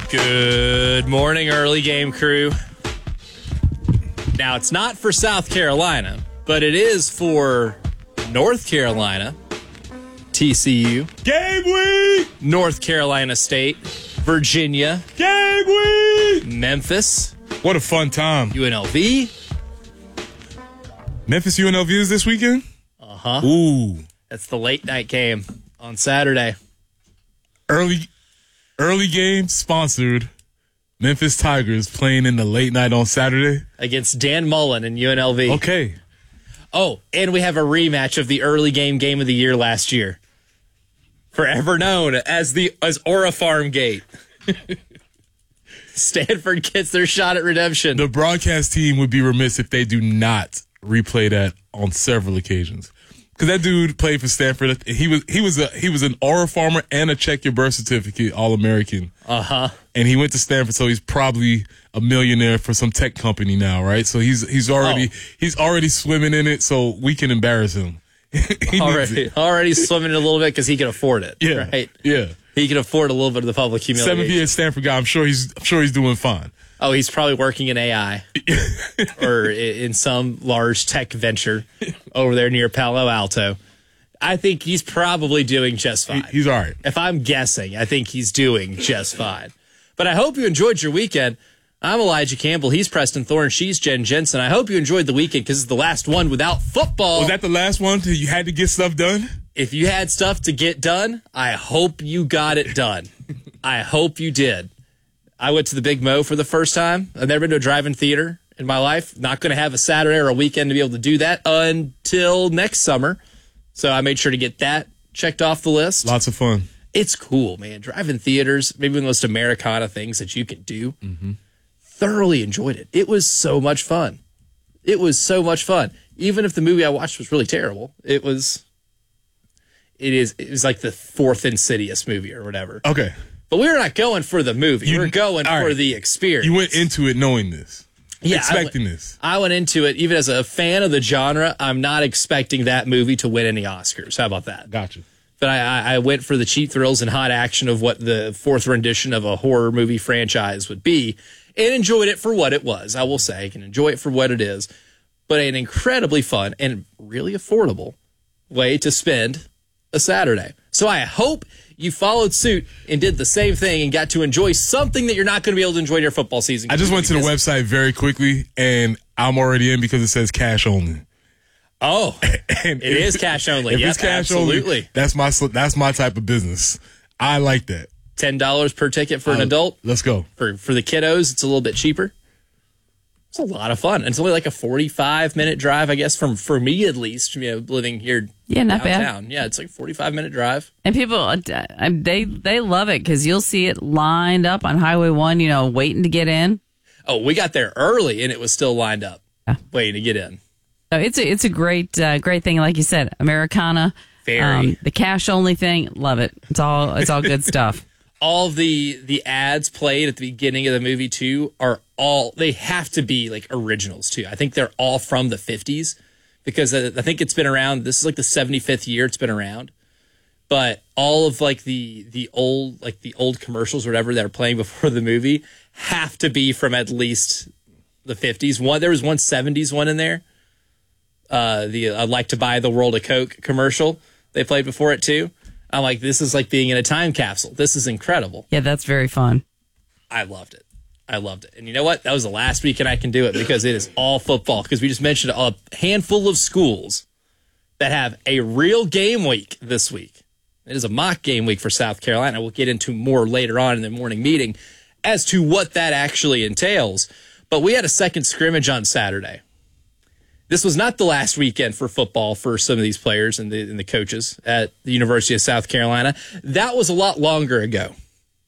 Good morning, early game crew. Now, it's not for South Carolina, but it is for North Carolina, TCU. Game week! North Carolina State, Virginia. Game week! Memphis. What a fun time. UNLV. Memphis UNLV is this weekend? Uh-huh. Ooh. That's the late night game on Saturday. Early game sponsored. Memphis Tigers playing in the late night on Saturday. Against Dan Mullen and UNLV. Okay. Oh, and we have a rematch of the early game of the year last year. Forever known as Aura Farm Gate. Stanford gets their shot at redemption. The broadcast team would be remiss if they do not replay that on several occasions. Because that dude played for Stanford. He was an Aura Farmer and a Check Your Birth Certificate All-American. Uh-huh. And he went to Stanford, so he's probably a millionaire for some tech company now, right? So he's already swimming in it, so we can embarrass him. already swimming a little bit because he can afford it. Yeah, right. Yeah, he can afford a little bit of the public humiliation. 7th-year Stanford guy. I'm sure he's doing fine. Oh, he's probably working in AI or in some large tech venture over there near Palo Alto. I think he's probably doing just fine. He's all right. If I'm guessing, I think he's doing just fine. But I hope you enjoyed your weekend. I'm Elijah Campbell. He's Preston Thorne. She's Jen Jensen. I hope you enjoyed the weekend because it's the last one without football. Was that the last one? You had to get stuff done? If you had stuff to get done, I hope you got it done. I hope you did. I went to the Big Mo for the first time. I've never been to a drive-in theater in my life. Not going to have a Saturday or a weekend to be able to do that until next summer. So I made sure to get that checked off the list. Lots of fun. It's cool, man. Drive-in theaters, maybe one of the most Americana things that you can do. Mm-hmm. Thoroughly enjoyed it. It was so much fun. It was so much fun. Even if the movie I watched was really terrible, it was like the fourth Insidious movie or whatever. Okay. But we were not going for the movie. We were going for the experience. You went into it knowing this. Yeah, expecting this. I went into it, even as a fan of the genre, I'm not expecting that movie to win any Oscars. How about that? Gotcha. But I went for the cheap thrills and hot action of what the fourth rendition of a horror movie franchise would be and enjoyed it for what it was. I will say I can enjoy it for what it is, but an incredibly fun and really affordable way to spend a Saturday. So I hope you followed suit and did the same thing and got to enjoy something that you're not going to be able to enjoy in your football season. I just went to the website very quickly, and I'm already in because it says cash only. Oh, and it is cash only. If it's cash absolutely. Only, that's my type of business. I like that. $10 per ticket for an adult. Let's go. For the kiddos, it's a little bit cheaper. It's a lot of fun. And it's only like a 45-minute drive, I guess, for me at least, living here not downtown. bad. Yeah, it's like a 45-minute drive. And people, they love it because you'll see it lined up on Highway 1, waiting to get in. Oh, we got there early, and it was still lined up, waiting to get in. So it's a great thing. Like you said, Americana. Very. The cash-only thing, love it. It's all good stuff. All the ads played at the beginning of the movie too they have to be like originals too. I think they're all from the 50s because I think it's been around. This is like the 75th year it's been around. But all of like the old commercials or whatever that are playing before the movie have to be from at least the 50s. There was one 70s one in there. I'd like to buy the world a Coke commercial they played before it too. I'm like, this is like being in a time capsule. This is incredible. Yeah, that's very fun. I loved it. And you know what? That was the last weekend I can do it because it is all football. Because we just mentioned a handful of schools that have a real game week this week. It is a mock game week for South Carolina. We'll get into more later on in the morning meeting as to what that actually entails. But we had a second scrimmage on Saturday. This was not the last weekend for football for some of these players and the coaches at the University of South Carolina. That was a lot longer ago.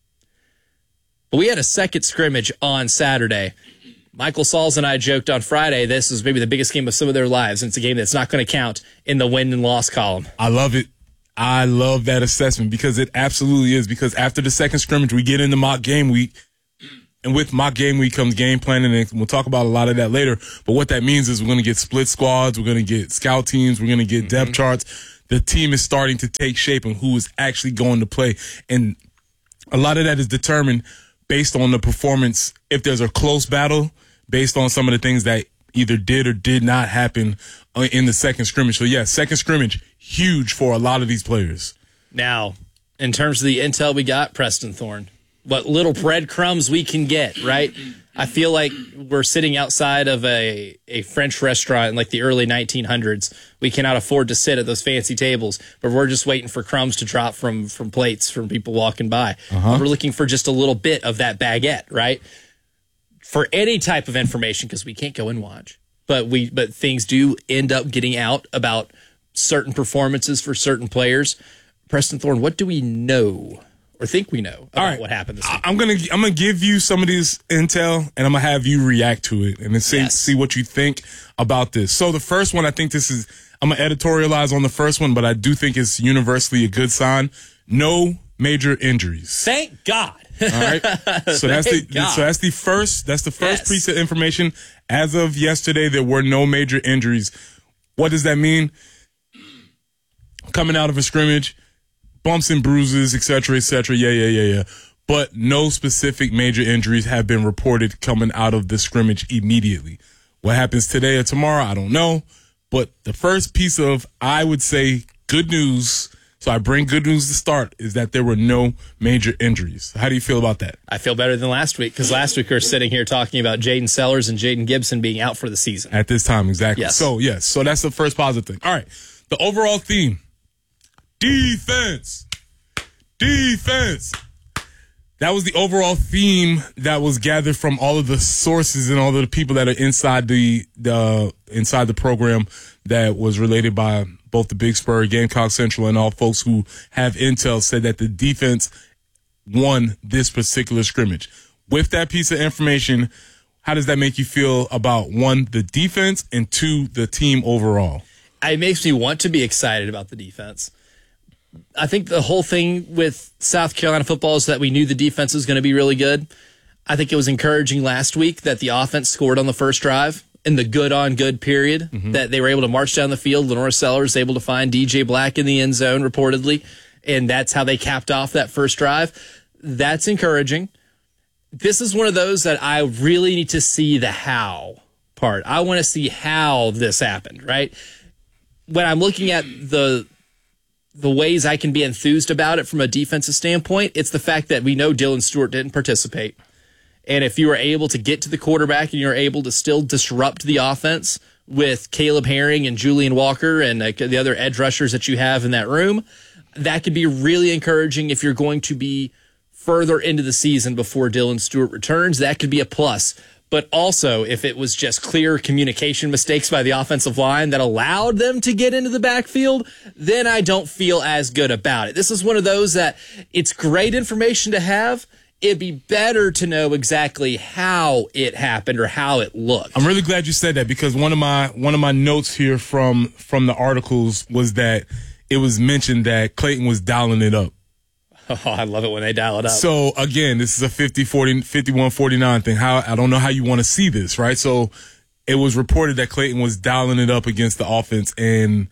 But we had a second scrimmage on Saturday. Michael Sauls and I joked on Friday this is maybe the biggest game of some of their lives, and it's a game that's not going to count in the win and loss column. I love it. I love that assessment because it absolutely is. Because after the second scrimmage, we get into mock game week. And with mock game week comes game planning, and we'll talk about a lot of that later. But what that means is we're going to get split squads, we're going to get scout teams, we're going to get depth charts. The team is starting to take shape on who is actually going to play. And a lot of that is determined based on the performance, if there's a close battle, based on some of the things that either did or did not happen in the second scrimmage. So, yeah, second scrimmage, huge for a lot of these players. Now, in terms of the intel we got, Preston Thorne, what little breadcrumbs we can get, right? I feel like we're sitting outside of a French restaurant in like the early 1900s. We cannot afford to sit at those fancy tables, but we're just waiting for crumbs to drop from plates from people walking by. We're looking for just a little bit of that baguette, right? For any type of information, because we can't go and watch, but things do end up getting out about certain performances for certain players. Preston Thorne, what do we know or think we know about what happened this week? I'm gonna give you some of this intel, and I'm gonna have you react to it and then see what you think about this. So the first one, I think I'm gonna editorialize on the first one, but I do think it's universally a good sign. No major injuries. Thank God. All right. So that's the first piece of information. As of yesterday, there were no major injuries. What does that mean? Coming out of a scrimmage, bumps and bruises, et cetera, yeah. But no specific major injuries have been reported coming out of the scrimmage immediately. What happens today or tomorrow, I don't know. But the first piece of, I would say, good news, so I bring good news to start, is that there were no major injuries. How do you feel about that? I feel better than last week, because last week we were sitting here talking about Jaden Sellers and Jaden Gibson being out for the season. At this time, exactly. Yes. So that's the first positive thing. All right. The overall theme, defense. That was the overall theme that was gathered from all of the sources and all of the people that are inside the program that was related by both the Big Spur, Gamecock Central, and all folks who have intel said that the defense won this particular scrimmage. With that piece of information, how does that make you feel about, one, the defense, and two, the team overall? It makes me want to be excited about the defense. I think the whole thing with South Carolina football is that we knew the defense was going to be really good. I think it was encouraging last week that the offense scored on the first drive in the good-on-good period, that they were able to march down the field. Lenore Sellers able to find DJ Black in the end zone, reportedly, and that's how they capped off that first drive. That's encouraging. This is one of those that I really need to see the how part. I want to see how this happened, right? When I'm looking at the ways I can be enthused about it from a defensive standpoint, it's the fact that we know Dylan Stewart didn't participate. And if you were able to get to the quarterback and you're able to still disrupt the offense with Caleb Herring and Julian Walker and the other edge rushers that you have in that room, that could be really encouraging if you're going to be further into the season before Dylan Stewart returns. That could be a plus. But also, if it was just clear communication mistakes by the offensive line that allowed them to get into the backfield, then I don't feel as good about it. This is one of those that it's great information to have. It'd be better to know exactly how it happened or how it looked. I'm really glad you said that, because one of my notes here from the articles was that it was mentioned that Clayton was dialing it up. Oh, I love it when they dial it up. So, again, this is a 51-49 thing. I don't know how you want to see this, right? So, it was reported that Clayton was dialing it up against the offense, and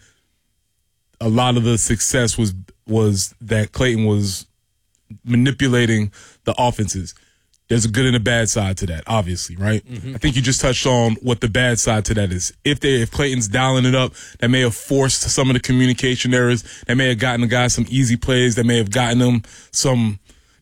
a lot of the success was that Clayton was manipulating the offenses. There's a good and a bad side to that, obviously, right? I think you just touched on what the bad side to that is. If Clayton's dialing it up, that may have forced some of the communication errors. That may have gotten the guys some easy plays. That may have gotten them some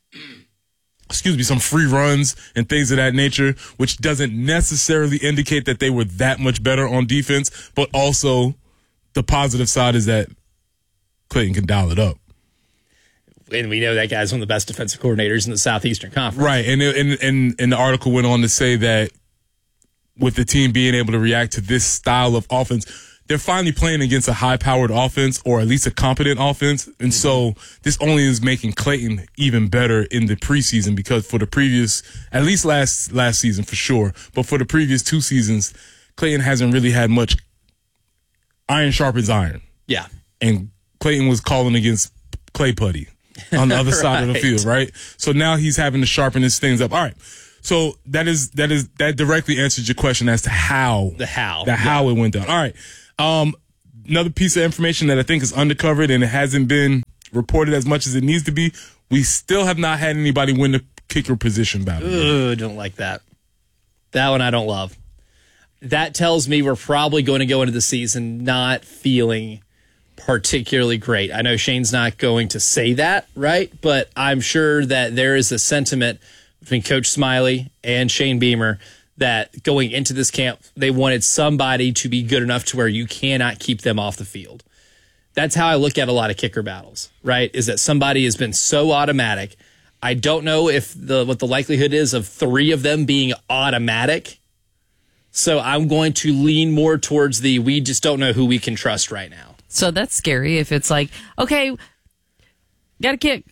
free runs and things of that nature, which doesn't necessarily indicate that they were that much better on defense. But also, the positive side is that Clayton can dial it up. And we know that guy's one of the best defensive coordinators in the Southeastern Conference. Right. And the article went on to say that with the team being able to react to this style of offense, they're finally playing against a high-powered offense, or at least a competent offense. And so this only is making Clayton even better in the preseason, because for the previous, at least last season for sure, but for the previous 2 seasons, Clayton hasn't really had much iron sharpens iron. Yeah. And Clayton was calling against clay putty on the other side of the field, right? So now he's having to sharpen his things up. All right. So that directly answers your question as to how it went down. All right. Another piece of information that I think is undercovered and it hasn't been reported as much as it needs to be. We still have not had anybody win the kicker position battle. Ooh, don't like that. That one I don't love. That tells me we're probably going to go into the season not feeling particularly great. I know Shane's not going to say that, right? But I'm sure that there is a sentiment between Coach Smiley and Shane Beamer that going into this camp, they wanted somebody to be good enough to where you cannot keep them off the field. That's how I look at a lot of kicker battles, right? Is that somebody has been so automatic. I don't know if what the likelihood is of 3 of them being automatic. So I'm going to lean more towards we just don't know who we can trust right now. So that's scary if it's like, okay, got a kick.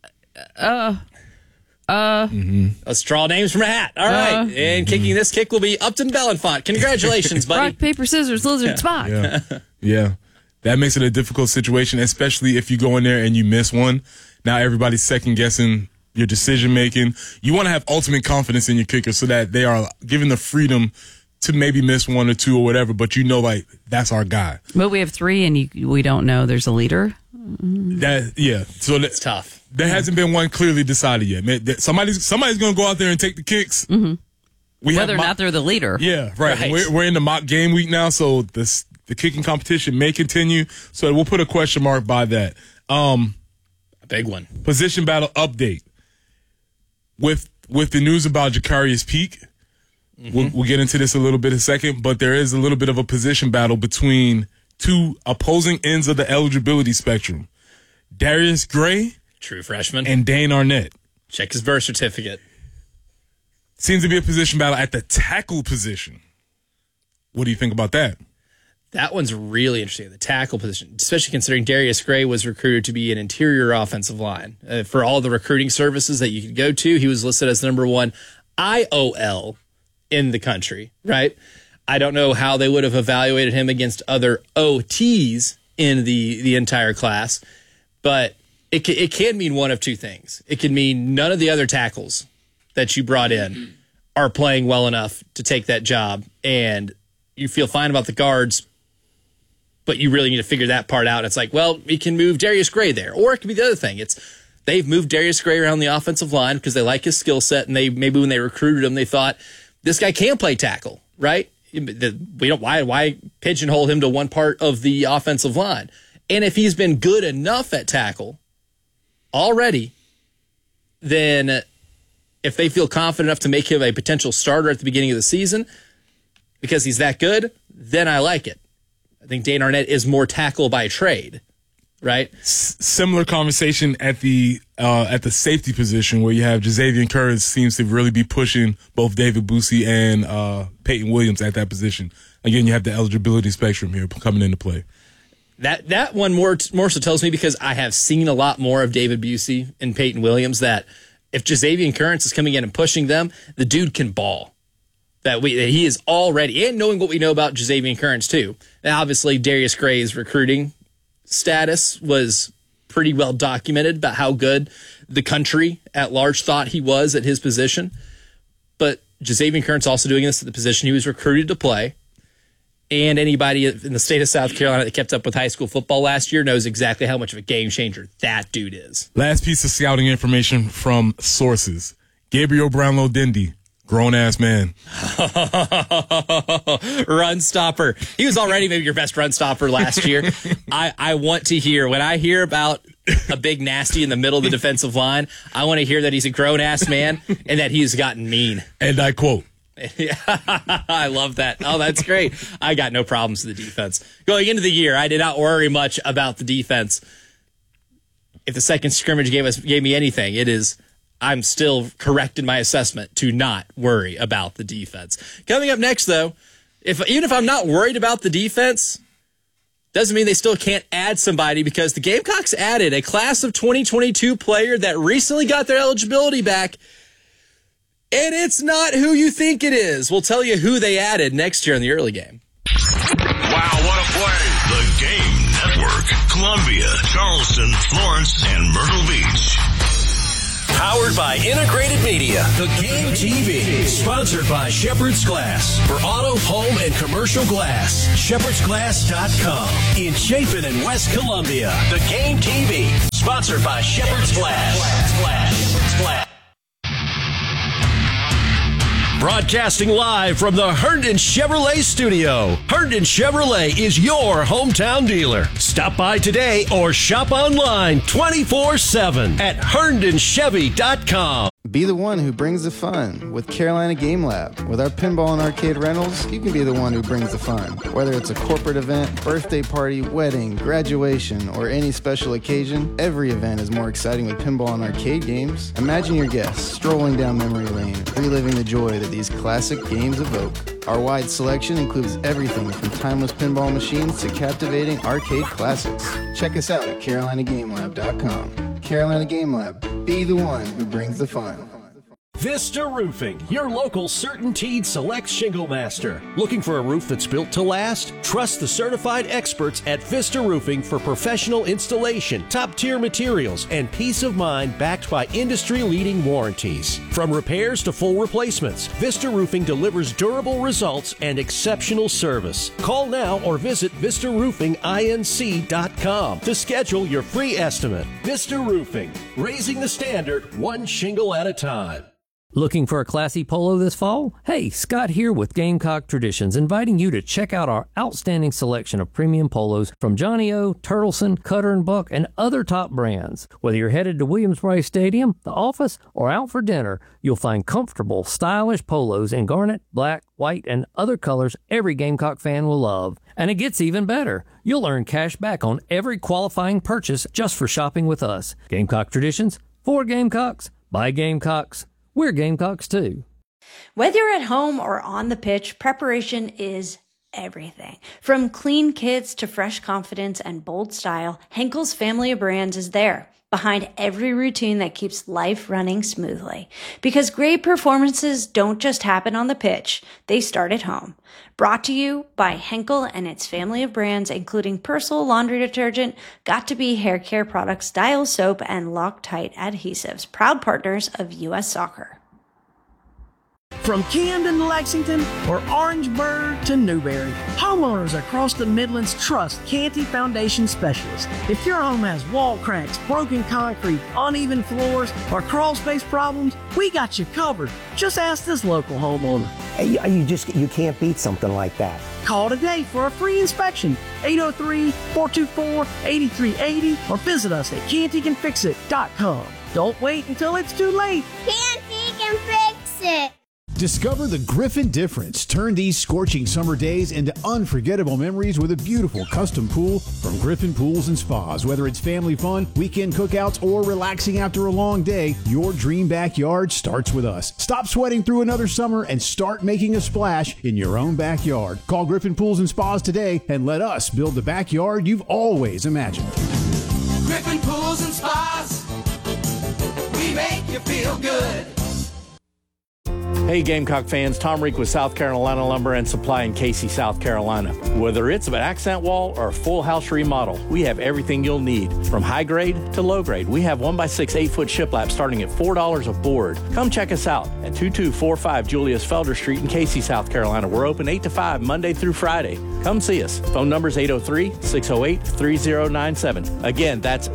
Let's draw names from a hat. All right. And kicking this kick will be Upton Bellenfant. Congratulations, buddy. Rock, paper, scissors, lizard, Spock. Yeah. That makes it a difficult situation, especially if you go in there and you miss one. Now everybody's second guessing your decision making. You want to have ultimate confidence in your kicker so that they are given the freedom to maybe miss 1 or 2 or whatever, but you know, like, that's our guy. But we have 3 and we don't know there's a leader. So it's tough. There hasn't been one clearly decided yet. Man, somebody's going to go out there and take the kicks. Mm-hmm. Whether or not they're the leader. Yeah, right. We're in the mock game week now, so the kicking competition may continue. So we'll put a question mark by that. A big one. Position battle update. With the news about Jacarius Peak, we'll get into this a little bit in a second, but there is a little bit of a position battle between 2 opposing ends of the eligibility spectrum. Darius Gray, true freshman, and Dane Arnett. Check his birth certificate. Seems to be a position battle at the tackle position. What do you think about that? That one's really interesting, the tackle position, especially considering Darius Gray was recruited to be an interior offensive line. For all the recruiting services that you could go to, he was listed as the number 1 IOL in the country, right? I don't know how they would have evaluated him against other OTs in the entire class, but it can mean one of 2 things. It can mean none of the other tackles that you brought in are playing well enough to take that job, and you feel fine about the guards, but you really need to figure that part out. It's like, well, we can move Darius Gray there. Or it could be the other thing. It's they've moved Darius Gray around the offensive line because they like his skill set, and maybe when they recruited him, they thought, this guy can play tackle, right? Why pigeonhole him to one part of the offensive line? And if he's been good enough at tackle already, then if they feel confident enough to make him a potential starter at the beginning of the season because he's that good, then I like it. I think Dane Arnett is more tackle by trade, right? Similar conversation at the safety position where you have Jazavian Curtis seems to really be pushing both David Boosie and Peyton Williams at that position. Again, you have the eligibility spectrum here coming into play. That one more so tells me, because I have seen a lot more of David Boosie and Peyton Williams, that if Jazavian Curtis is coming in and pushing them, the dude can ball. That he is already, and knowing what we know about Jazavian Curtis too. Now, obviously, Darius Gray's recruiting status was pretty well documented about how good the country at large thought he was at his position. But Jazavian Curtis also doing this at the position he was recruited to play. And anybody in the state of South Carolina that kept up with high school football last year knows exactly how much of a game changer that dude is. Last piece of scouting information from sources. Gabriel Brownlow-Dindy, grown-ass man. Run stopper. He was already maybe your best run stopper last year. I want to hear, when I hear about a big nasty in the middle of the defensive line, I want to hear that he's a grown-ass man and that he's gotten mean. And I quote. Yeah, I love that. Oh, that's great. I got no problems with the defense. Going into the year, I did not worry much about the defense. If the second scrimmage gave me anything, it is I'm still correct in my assessment to not worry about the defense. Coming up next, though, even if I'm not worried about the defense, doesn't mean they still can't add somebody, because the Gamecocks added a class of 2022 player that recently got their eligibility back. And it's not who you think it is. We'll tell you who they added next year in the early game. Wow, what a play. The Game Network. Columbia, Charleston, Florence, and Myrtle Beach. Powered by Integrated Media. The Game TV. Sponsored by Shepherd's Glass. For auto, home, and commercial glass. ShepherdsGlass.com. In Chapin and West Columbia. The Game TV. Sponsored by Shepherd's Glass. Shepherd's Glass. Broadcasting live from the Herndon Chevrolet studio. Herndon Chevrolet is your hometown dealer. Stop by today or shop online 24/7 at herndonchevy.com. Be the one who brings the fun with Carolina Game Lab. With our pinball and arcade rentals, you can be the one who brings the fun. Whether it's a corporate event, birthday party, wedding, graduation, or any special occasion, every event is more exciting with pinball and arcade games. Imagine your guests strolling down memory lane, reliving the joy that these classic games evoke. Our wide selection includes everything from timeless pinball machines to captivating arcade classics. Check us out at CarolinaGameLab.com. Carolina Game Lab. Be the one who brings the fun. Vista Roofing, your local CertainTeed Select Shingle Master. Looking for a roof that's built to last? Trust the certified experts at Vista Roofing for professional installation, top-tier materials, and peace of mind backed by industry-leading warranties. From repairs to full replacements, Vista Roofing delivers durable results and exceptional service. Call now or visit VistaRoofingINC.com to schedule your free estimate. Vista Roofing, raising the standard one shingle at a time. Looking for a classy polo this fall? Hey, Scott here with Gamecock Traditions, inviting you to check out our outstanding selection of premium polos from Johnny O, Turtleson, Cutter & Buck, and other top brands. Whether you're headed to Williams-Brice Stadium, the office, or out for dinner, you'll find comfortable, stylish polos in garnet, black, white, and other colors every Gamecock fan will love. And it gets even better. You'll earn cash back on every qualifying purchase just for shopping with us. Gamecock Traditions, for Gamecocks, by Gamecocks. We're Gamecocks too. Whether you're at home or on the pitch, preparation is everything. From clean kits to fresh confidence and bold style, Henkel's family of brands is there, behind every routine that keeps life running smoothly. Because great performances don't just happen on the pitch, they start at home. Brought to you by Henkel and its family of brands, including Persil laundry detergent, Got2b hair care products, Dial soap, and Loctite adhesives, proud partners of U.S. Soccer. From Camden to Lexington or Orangeburg to Newberry, homeowners across the Midlands trust Canty Foundation Specialists. If your home has wall cracks, broken concrete, uneven floors, or crawl space problems, we got you covered. Just ask this local homeowner. You can't beat something like that. Call today for a free inspection, 803-424-8380, or visit us at CantyCanFixIt.com. Don't wait until it's too late. Canty can fix it. Discover the Griffin difference. Turn these scorching summer days into unforgettable memories with a beautiful custom pool from Griffin Pools and Spas. Whether it's family fun, weekend cookouts, or relaxing after a long day, your dream backyard starts with us. Stop sweating through another summer and start making a splash in your own backyard. Call Griffin Pools and Spas today and let us build the backyard you've always imagined. Griffin Pools and Spas, we make you feel good. Hey Gamecock fans, Tom Reek with South Carolina Lumber and Supply in Casey, South Carolina. Whether it's an accent wall or a full house remodel, we have everything you'll need. From high grade to low grade, we have 1x6 8-foot shiplap starting at $4 a board. Come check us out at 2245 Julius Felder Street in Casey, South Carolina. We're open 8 to 5 Monday through Friday. Come see us. Phone number is 803-608-3097. Again, that's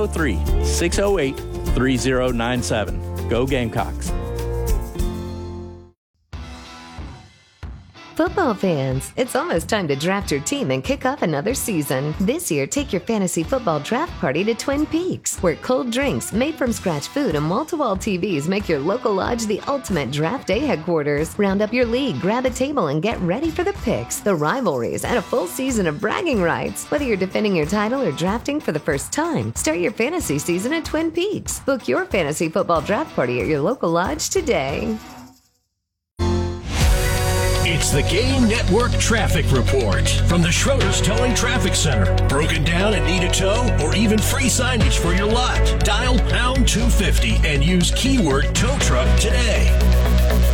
803-608-3097. Go Gamecocks. Football fans, it's almost time to draft your team and kick off another season. This year, take your fantasy football draft party to Twin Peaks, where cold drinks, made-from-scratch food, and wall-to-wall TVs make your local lodge the ultimate draft day headquarters. Round up your league, grab a table, and get ready for the picks, the rivalries, and a full season of bragging rights. Whether you're defending your title or drafting for the first time, start your fantasy season at Twin Peaks. Book your fantasy football draft party at your local lodge today. It's the Game Network Traffic Report from the Schroeder's Towing Traffic Center. Broken down and need a tow or even free signage for your lot? Dial #250 and use keyword tow truck today.